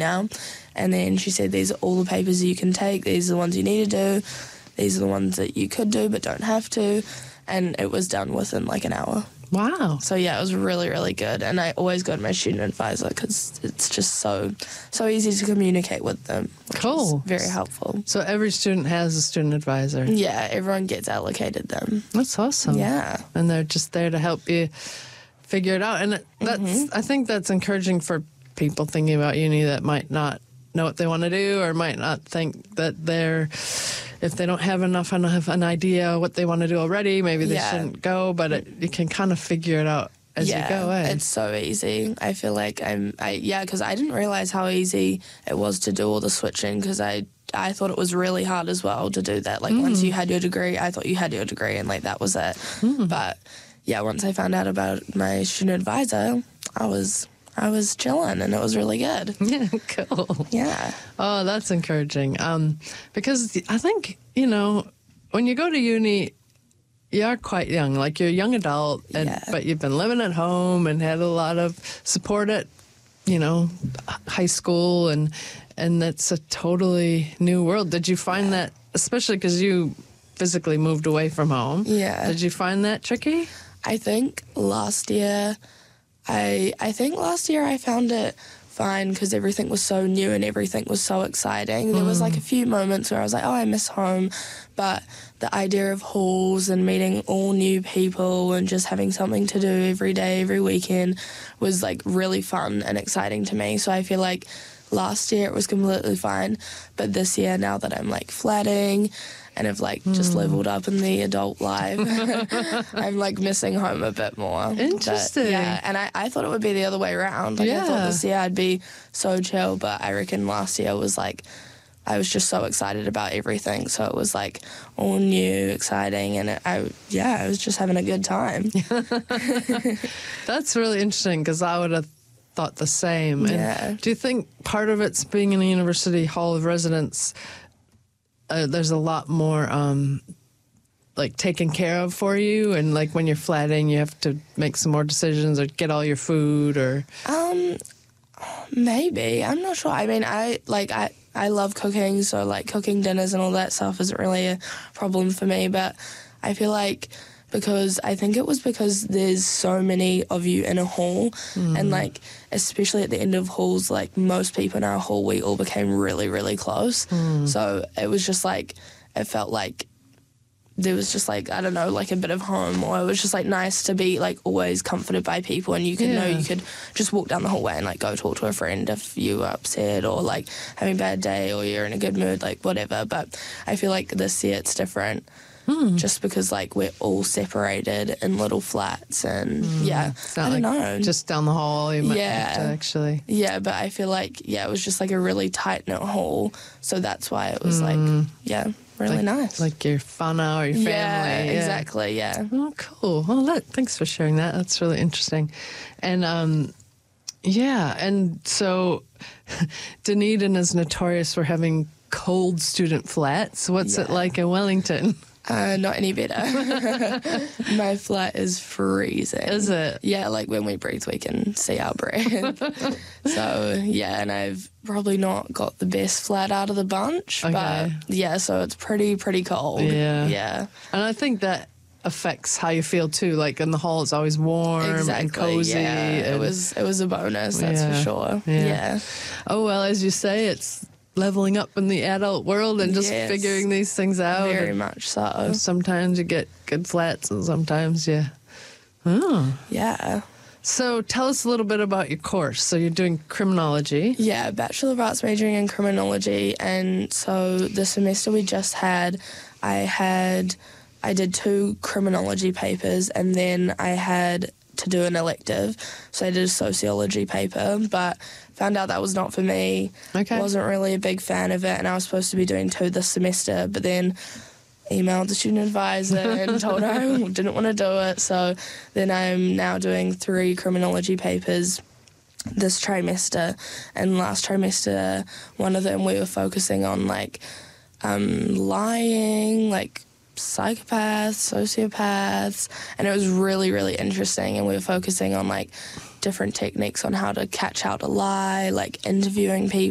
now. And then she said, these are all the papers you can take. These are the ones you need to do. These are the ones that you could do but don't have to. And it was done within like an hour. Wow. So, yeah, it was really, really good. And I always go to my student advisor because it's just so easy to communicate with them. Cool. Very helpful. So every student has a student advisor. Yeah, everyone gets allocated them. That's awesome. Yeah. And they're just there to help you figure it out. And that's I think that's encouraging for people thinking about uni that might not know what they want to do or might not think that if they don't have enough of an idea what they want to do already, maybe they shouldn't go, but you can kind of figure it out as you go. It's so easy. I feel like because I didn't realize how easy it was to do all the switching, because I thought it was really hard as well to do that. Like once you had your degree, I thought you had your degree and like that was it. But yeah, once I found out about my student advisor, I was chilling and it was really good. Yeah, cool. Yeah. Oh, that's encouraging. Because I think, when you go to uni, you are quite young. Like you're a young adult, but you've been living at home and had a lot of support at, high school, and that's a totally new world. Did you find that, especially because you physically moved away from home? Yeah. Did you find that tricky? I think last year I found it fine because everything was so new and everything was so exciting. There was like a few moments where I was like, oh, I miss home, but the idea of halls and meeting all new people and just having something to do every day, every weekend was like really fun and exciting to me. So I feel like last year it was completely fine, but this year, now that I'm like flatting and have like just leveled up in the adult life, I'm like missing home a bit more. Interesting. But, yeah, and I thought it would be the other way around. Like I thought this year I'd be so chill, but I reckon last year was like, I was just so excited about everything. So it was like all new, exciting, and I was just having a good time. That's really interesting because I would have thought the same. Yeah. And do you think part of it's being in a university hall of residence, there's a lot more like taken care of for you, and like when you're flatting you have to make some more decisions or get all your food, or maybe, I'm not sure. I mean, I love cooking, so like cooking dinners and all that stuff isn't really a problem for me, but I feel like because there's so many of you in a hall, and like especially at the end of halls, like most people in our hall, we all became really, really close. So it was just like, it felt like there was just like, I don't know, like a bit of home, or it was just like nice to be like always comforted by people, and you could know you could just walk down the hallway and like go talk to a friend if you were upset or like having a bad day or you're in a good mood, like whatever. But I feel like this year it's different. Just because like we're all separated in little flats, and I don't know, just down the hall you might have to actually. Yeah, but I feel like it was just like a really tight knit hall, so that's why it was like really nice, like your whānau or your family. Yeah, exactly. Yeah. Oh, cool. Well, thanks for sharing that. That's really interesting. And and so Dunedin is notorious for having cold student flats. What's it like in Wellington? Not any better. My flat is freezing. Is it? Yeah, like when we breathe, we can see our breath. So, yeah, and I've probably not got the best flat out of the bunch. But, yeah, so it's pretty cold. Yeah. And I think that affects how you feel, too. Like, in the hall, it's always warm and cozy. Yeah, it was a bonus, that's for sure. Yeah. Oh, well, as you say, it's leveling up in the adult world and just figuring these things out. Very much so. Sometimes you get good flats and sometimes Yeah. So tell us a little bit about your course. So you're doing criminology. Yeah, Bachelor of Arts majoring in criminology. And so the semester we just had, I did 2 criminology papers, and then I had to do an elective. So I did a sociology paper, but found out that was not for me. Wasn't really a big fan of it, and I was supposed to be doing 2 this semester, but then emailed the student advisor and told her I didn't want to do it. So then I'm now doing 3 criminology papers this trimester, and last trimester one of them we were focusing on like lying, like psychopaths, sociopaths, and it was really, really interesting, and we were focusing on like different techniques on how to catch out a lie, like interviewing people